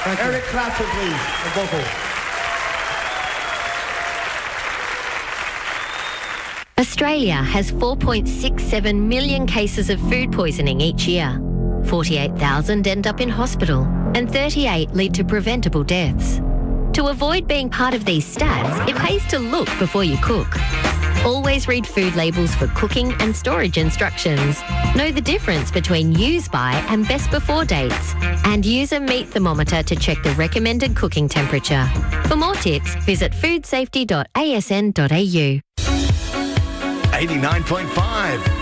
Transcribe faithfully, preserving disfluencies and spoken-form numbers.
Eric Clapton, please, a vocal. Australia has four point six seven million cases of food poisoning each year. forty-eight thousand end up in hospital and thirty-eight lead to preventable deaths. To avoid being part of these stats, it pays to look before you cook. Always read food labels for cooking and storage instructions. Know the difference between use by and best before dates. And use a meat thermometer to check the recommended cooking temperature. For more tips, visit food safety dot a s n dot a u. eighty-nine point five